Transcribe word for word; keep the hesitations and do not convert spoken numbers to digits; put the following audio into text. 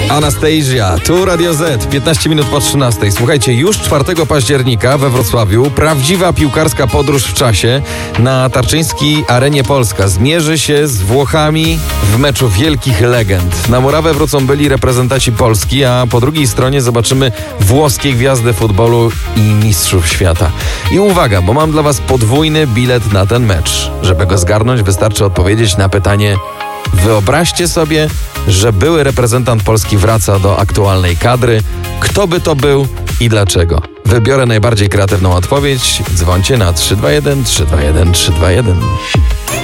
Anastasia, tu Radio Z, piętnaście minut po trzynastej. Słuchajcie, już czwartego października we Wrocławiu prawdziwa piłkarska podróż w czasie na Tarczyńskiej Arenie Polska zmierzy się z Włochami w meczu wielkich legend. Na murawę wrócą byli reprezentanci Polski, a po drugiej stronie zobaczymy włoskie gwiazdy futbolu i mistrzów świata. I uwaga, bo mam dla was podwójny bilet na ten mecz. Żeby go zgarnąć, wystarczy odpowiedzieć na pytanie: wyobraźcie sobie, że były reprezentant Polski wraca do aktualnej kadry. Kto by to był i dlaczego? Wybiorę najbardziej kreatywną odpowiedź. Dzwońcie na trzy dwa jeden trzy dwa jeden trzy dwa jeden.